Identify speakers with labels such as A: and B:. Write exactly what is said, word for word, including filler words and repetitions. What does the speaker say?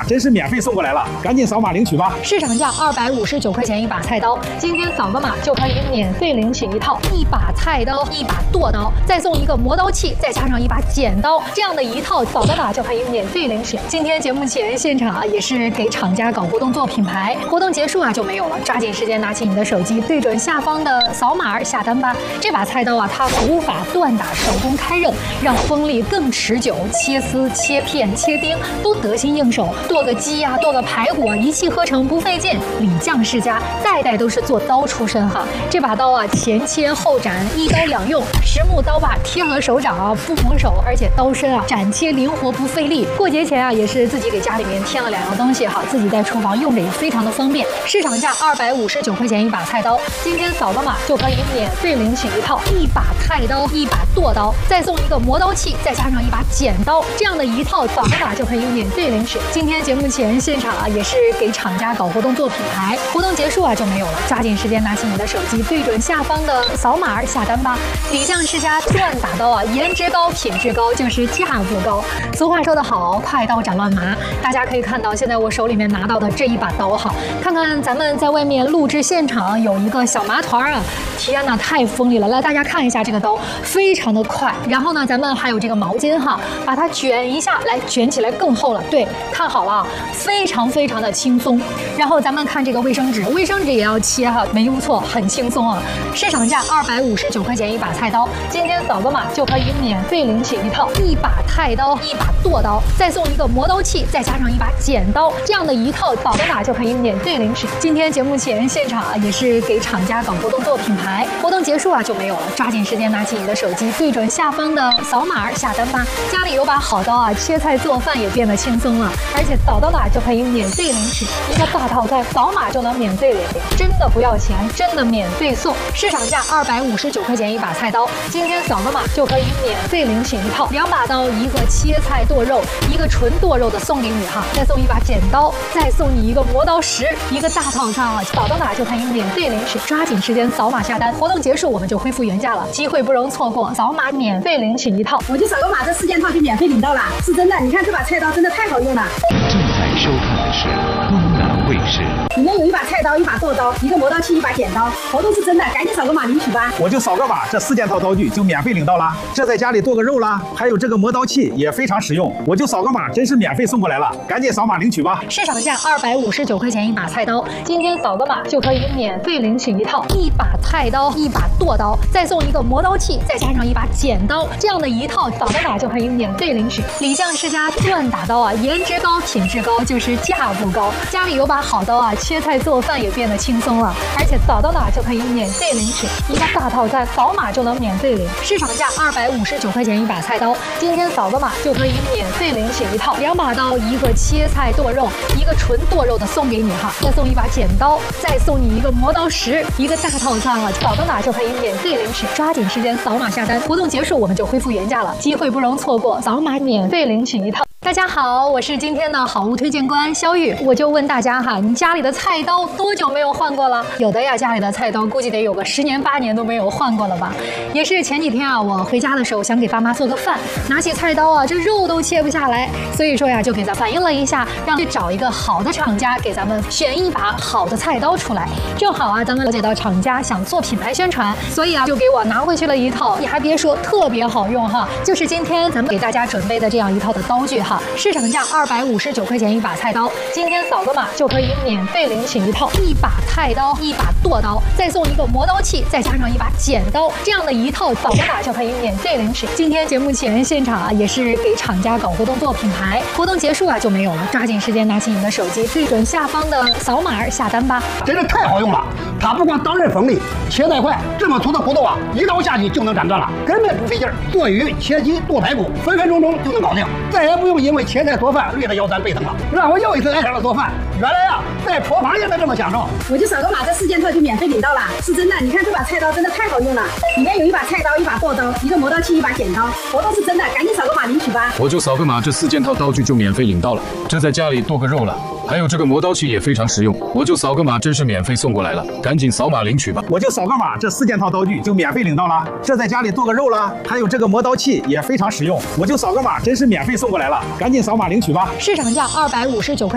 A: 真是免费送过来了，赶紧扫码领取吧。
B: 市场价二百五十九块钱一把菜刀，今天扫个码就可以免费领取一套一把菜刀、一把剁刀，再送一个磨刀器，再加上一把剪刀，这样的一套扫个码就可以免费领取。今天节目前现场啊，也是给厂家搞活动做品牌，活动结束啊就没有了，抓紧时间拿起你的手机，对准下方的扫码下单吧。这把菜刀啊，它古法锻打，手工开刃，让锋利更持久，切丝、切片、切丁都得心应手。剁个鸡呀、啊，剁个排骨啊，一气呵成，不费劲。李将世家代代都是做刀出身哈。这把刀啊，前切后斩，一刀两用，实木刀把贴合手掌啊，不蒙手，而且刀身啊斩切灵活不费力。过节前啊，也是自己给家里面添了两样东西哈，自己在厨房用着也非常的方便。市场价二百五十九块钱一把菜刀，今天扫个码就可以免费领取一套一把菜刀、一把剁刀，再送一个磨刀器，再加上一把剪刀，这样的一套扫个码就可以免费领取。今天节目前现场啊，也是给厂家搞活动做品牌，活动结束啊就没有了，抓紧时间拿起你的手机，对准下方的扫码下单吧。李将世家锻打刀啊，颜值高、品质高，就是价不高。俗话说得好，快刀斩乱麻。大家可以看到，现在我手里面拿到的这一把刀哈，看看咱们在外面录制现场有一个小麻团啊，天哪，太锋利了！来，大家看一下这个刀，非常的快。然后呢，咱们还有这个毛巾哈，把它卷一下，来卷起来更厚了。对，看好了啊，非常非常的轻松。然后咱们看这个卫生纸，卫生纸也要切哈，没误错，很轻松啊。市场价二百五十九块钱一把菜刀，今天扫个码就可以免费领取一套一把菜刀、一把剁刀，再送一个磨刀器，再加上一把剪刀，这样的一套扫个码就可以免费领取。今天节目前现场啊，也是给厂家搞活动做品牌，活动结束啊就没有了，抓紧时间拿起你的手机，对准下方的扫码下单吧。家里有把好刀啊，切菜做饭也变得轻松了，而且扫到哪就可以免费领取一个大套餐，扫码就能免费领，真的不要钱，真的免费送。市场价二百五十九块钱一把菜刀，今天扫个码就可以免费领取一套两把刀，一个切菜剁肉，一个纯剁肉的送给你哈，再送一把剪刀，再送你一个磨刀石，一个大套餐啊，扫到哪就可以免费领取，抓紧时间扫码下单，活动结束我们就恢复原价了，机会不容错过，扫码免费领取一套。
C: 我就扫个码，这四件套就免费领到了，是真的。你看这把菜刀真的太好用了。
D: 正在收看的是东南卫视。
C: 里面有一把菜刀、一把剁刀、一个磨刀器、一把剪刀，活动是真的，赶紧扫个码领取吧。
A: 我就扫个码，这四件套刀具就免费领到啦。这在家里剁个肉啦，还有这个磨刀器也非常实用。我就扫个码，真是免费送过来了，赶紧扫码领取吧。
B: 市场价二百五十九块钱一把菜刀，今天扫个码就可以免费领取一套一把菜刀、一把剁刀，再送一个磨刀器，再加上一把剪刀，这样的一套扫个码就可以免费领取。李将世家锻打刀啊，颜值高、品质高，就是价不高。家里有把好刀啊，切菜做饭也变得轻松了，而且扫到哪就可以免费领取一个大套餐，扫码就能免费领。市场价二百五十九块钱一把菜刀，今天扫个码就可以免费领取一套两把刀，一个切菜剁肉，一个纯剁肉的送给你哈，再送一把剪刀，再送你一个磨刀石，一个大套餐啊，扫到哪就可以免费领取，抓紧时间扫码下单，活动结束我们就恢复原价了，机会不容错过，扫码免费领取一套。大家好，我是今天的好物推荐官肖玉，我就问大家哈，你家里的菜刀多久没有换过了？有的呀，家里的菜刀估计得有个十年八年都没有换过了吧？也是前几天啊，我回家的时候想给爸妈做个饭，拿起菜刀啊，这肉都切不下来，所以说呀，就给咱反映了一下，让去找一个好的厂家给咱们选一把好的菜刀出来。正好啊，咱们了解到厂家想做品牌宣传，所以啊，就给我拿回去了一套，你还别说，特别好用哈，就是今天咱们给大家准备的这样一套的刀具哈。市场价二百五十九块钱一把菜刀，今天扫个码就可以免费领取一套一把菜刀、一把剁刀，再送一个磨刀器，再加上一把剪刀，这样的一套扫个码就可以免费领取。今天节目前现场啊，也是给厂家搞活动做品牌，活动结束啊就没有了，抓紧时间拿起你的手机，对准下方的扫码下单吧。
E: 真的太好用了，它不光刀刃锋利，切带快，这么粗的骨头啊，一刀下去就能斩断了，根本不费劲儿。剁鱼、切鸡、剁排骨，分分钟钟就能搞定，再也不用因为切菜做饭累得腰酸背疼了，让我又一次爱上了做饭。原来呀、啊，在厨房也能这么享受。
C: 我就扫个码，这四件套就免费领到了，是真的。你看这把菜刀真的太好用了，里面有一把菜刀、一把剁刀、一个磨刀器、一把剪刀，活动是真的，赶紧扫个码领取吧。
F: 我就扫个码，这四件套刀具就免费领到了。这在家里剁个肉了，还有这个磨刀器也非常实用，我就扫个码，真是免费送过来了，赶紧扫码领取吧。
A: 我就扫个码，这四件套刀具就免费领到了。这在家里剁个肉了，还有这个磨刀器也非常实用，我就扫个码，真是免费送过来了，赶紧扫码领取吧。
B: 市场价二百五十九块。